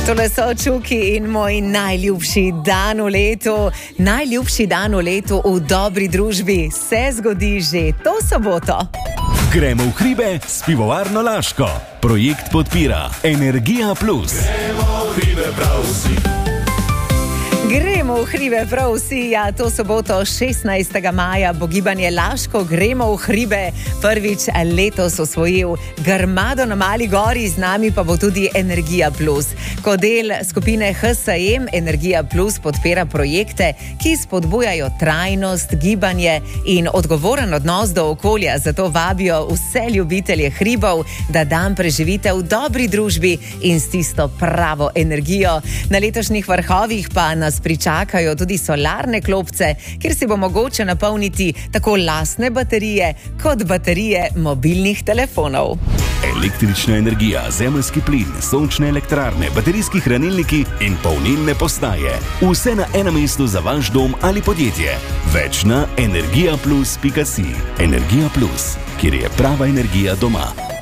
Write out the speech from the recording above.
Tole so Čuki in moj najljubši dan v letu. Najljubši dan v letu v dobri družbi se zgodi že to soboto. Gremo v hribe s pivovarno Laško. Projekt podpira Energija Plus. Gremo v hribe prav vsi. Gremo v hribe prav vsi, ja, to soboto 16. maja bo gibanje Laško Gremo v hribe prvič letos osvojil Grmado na Mali gori, z nami pa bo tudi Energija Plus. Kot del skupine HSM Energija Plus podpira projekte, ki spodbujajo trajnost, gibanje in odgovoren odnos do okolja, zato vabijo vse ljubitelje hribov, da dan preživite v dobri družbi in s tisto pravo energijo. Na letošnjih vrhovih pa nas pričakajo tudi solarne klopce, kjer si bo mogoče napolniti tako lastne baterije kot baterije mobilnih telefonov. Električna energija, zemeljski plin, sončne elektrarne, baterijski hranilniki in polnilne postaje. Vse na enem mestu za vaš dom ali podjetje. Več na energijaplus.si. Energija Plus, kjer je prava energija doma.